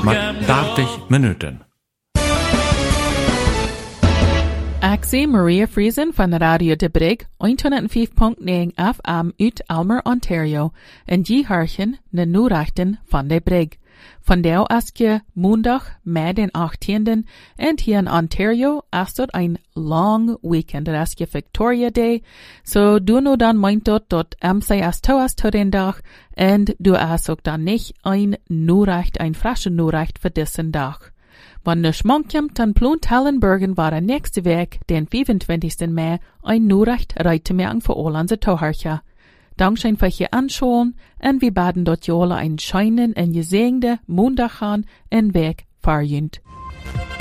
maar 30 minuten. Ik zie Maria Friesen van de Radio De Brig, 105.9 FM uit Almer, Ontario, en die harchen de Noerachten van De Brig. Vandaag is je maandag, mei den 18e, en hier in Ontario is het een long weekend. Dat is je Victoria Day, so du nu dan meint dat MCS is den dag, en du is ook dan niet een Noeracht, een frische Noeracht voor deze dag. Wanneer de schmankjem ten ploont Hellenbergen waren nächste week, den 25. mei, een Noeracht rijdt te merken voor al onze toehartja. Dankzij voor je anschauen en we baden dort jola ein scheinen en gezegende Montag gaan en weg verjünt.